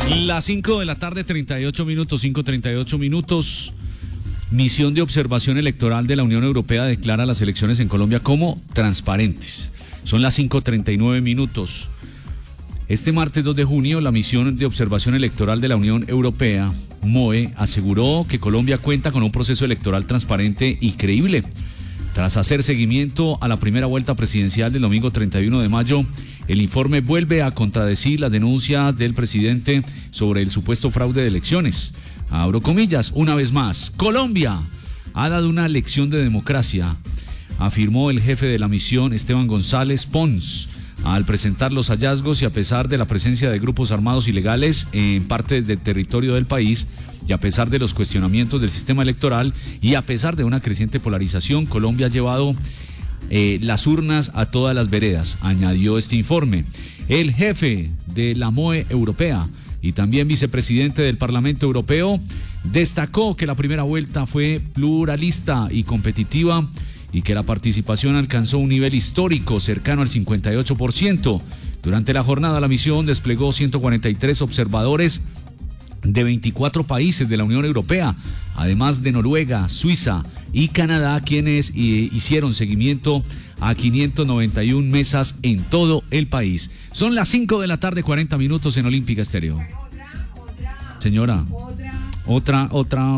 Las 5 de la tarde, 38 minutos, 5:38 minutos. Misión de observación electoral de la Unión Europea declara las elecciones en Colombia como transparentes. Son las 5:39 minutos. Este martes 2 de junio, la misión de observación electoral de la Unión Europea, MOE, aseguró que Colombia cuenta con un proceso electoral transparente y creíble. Tras hacer seguimiento a la primera vuelta presidencial del domingo 31 de mayo, el informe vuelve a contradecir las denuncias del presidente sobre el supuesto fraude de elecciones. Abro comillas, una vez más, Colombia ha dado una lección de democracia, afirmó el jefe de la misión, Esteban González Pons, al presentar los hallazgos y a pesar de la presencia de grupos armados ilegales en parte del territorio del país, y a pesar de los cuestionamientos del sistema electoral y a pesar de una creciente polarización, Colombia ha llevado las urnas a todas las veredas, añadió este informe. El jefe de la MOE europea y también vicepresidente del Parlamento Europeo destacó que la primera vuelta fue pluralista y competitiva y que la participación alcanzó un nivel histórico cercano al 58%. Durante la jornada, la misión desplegó 143 observadores de 24 países de la Unión Europea, además de Noruega, Suiza y Canadá, quienes hicieron seguimiento a 591 mesas en todo el país. Son las 5 de la tarde, 40 minutos en Olímpica Estéreo. Señora, otra.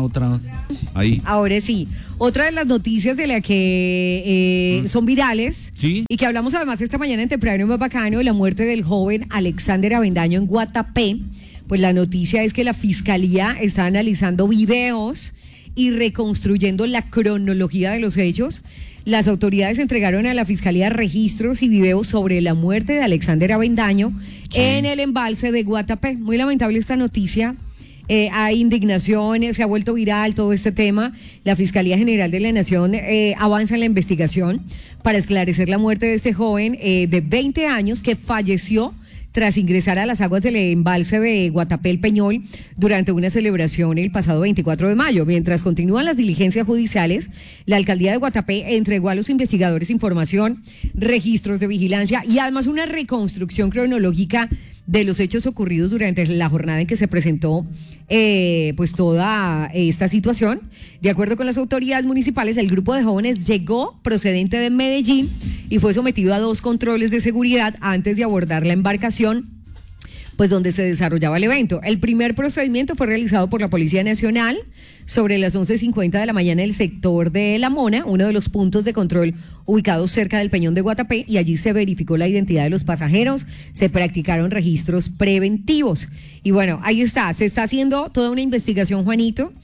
Ahí. Ahora sí, otra de las noticias de las que son virales, ¿sí? Y que hablamos además esta mañana en Temprano Más Bacano, la muerte del joven Alexander Avendaño en Guatapé. Pues la noticia es que la Fiscalía está analizando videos y reconstruyendo la cronología de los hechos. Las autoridades entregaron a la Fiscalía registros y videos sobre la muerte de Alexander Avendaño, sí, en el embalse de Guatapé. Muy lamentable esta noticia. Hay indignación, se ha vuelto viral todo este tema. La Fiscalía General de la Nación avanza en la investigación para esclarecer la muerte de este joven de 20 años que falleció tras ingresar a las aguas del embalse de Guatapé El Peñol durante una celebración el pasado 24 de mayo. Mientras continúan las diligencias judiciales, la alcaldía de Guatapé entregó a los investigadores información, registros de vigilancia y además una reconstrucción cronológica de los hechos ocurridos durante la jornada en que se presentó pues toda esta situación. De acuerdo con las autoridades municipales, el grupo de jóvenes llegó procedente de Medellín y fue sometido a 2 controles de seguridad antes de abordar la embarcación, pues donde se desarrollaba el evento. El primer procedimiento fue realizado por la Policía Nacional sobre las 11:50 de la mañana en el sector de La Mona, uno de los puntos de control ubicados cerca del Peñón de Guatapé, y allí se verificó la identidad de los pasajeros, se practicaron registros preventivos. Y bueno, ahí está, se está haciendo toda una investigación, Juanito,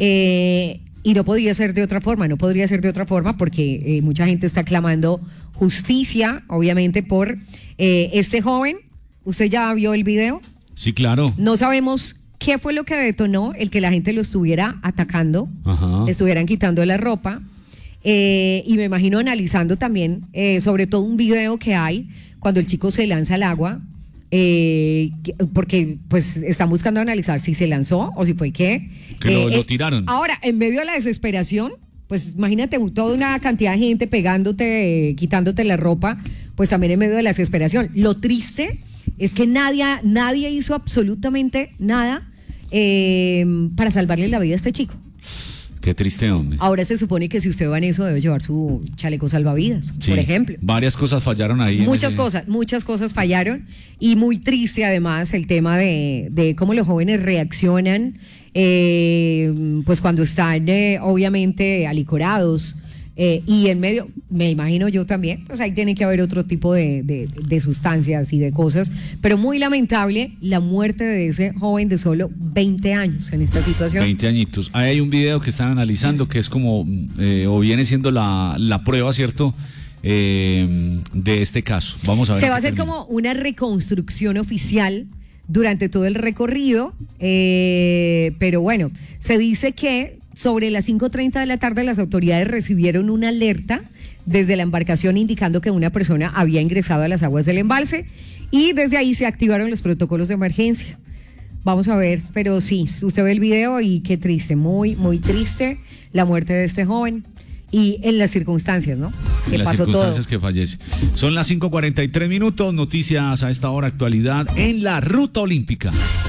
y no podría ser de otra forma, porque mucha gente está clamando justicia, obviamente, por este joven. ¿Usted ya vio el video? Sí, claro. No sabemos qué fue lo que detonó el que la gente lo estuviera atacando, le estuvieran quitando la ropa, y me imagino analizando también, sobre todo un video que hay cuando el chico se lanza al agua, porque pues están buscando analizar si se lanzó o si fue que lo tiraron. Ahora, en medio de la desesperación, pues imagínate toda una cantidad de gente pegándote, quitándote la ropa, pues también en medio de la desesperación. Lo triste es que nadie hizo absolutamente nada para salvarle la vida a este chico. Qué triste, hombre. Ahora se supone que si usted va en eso debe llevar su chaleco salvavidas, sí, por ejemplo. Varias cosas fallaron ahí. Muchas cosas fallaron, y muy triste además el tema de cómo los jóvenes reaccionan pues cuando están obviamente alicorados. Y en medio, me imagino yo también, pues ahí tiene que haber otro tipo de sustancias y de cosas, pero muy lamentable la muerte de ese joven de solo 20 años en esta situación. 20 añitos. Ahí hay un video que están analizando que es como, o viene siendo la prueba, ¿cierto?, de este caso. Vamos a ver. Se va a hacer como una reconstrucción oficial durante todo el recorrido, pero bueno, se dice que sobre las 5:30 de la tarde las autoridades recibieron una alerta desde la embarcación indicando que una persona había ingresado a las aguas del embalse, y desde ahí se activaron los protocolos de emergencia. Vamos a ver, pero sí, usted ve el video y qué triste, muy, muy triste la muerte de este joven. Y en las circunstancias, ¿no? Que en las pasó circunstancias todo. que fallece. Son las 5:43 minutos, noticias a esta hora, actualidad en la ruta olímpica.